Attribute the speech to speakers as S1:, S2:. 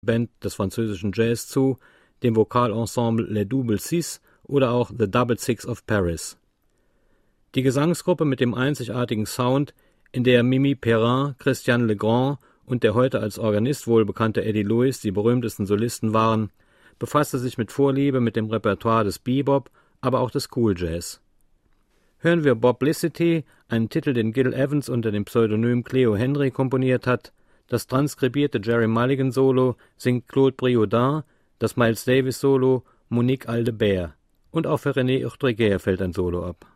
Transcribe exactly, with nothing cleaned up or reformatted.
S1: Band des französischen Jazz zu, dem Vokalensemble Les Double Six oder auch The Double Six of Paris. Die Gesangsgruppe mit dem einzigartigen Sound, in der Mimi Perrin, Christian Legrand und der heute als Organist wohlbekannte Eddie Lewis die berühmtesten Solisten waren, befasste sich mit Vorliebe mit dem Repertoire des Bebop, aber auch des Cool Jazz. Hören wir Boblicity, einen Titel, den Gil Evans unter dem Pseudonym Cleo Henry komponiert hat. Das transkribierte Jerry Mulligan Solo singt Claude Briodin, das Miles Davis Solo Monique Aldebert. Und auch für René Urtreguer fällt ein Solo ab.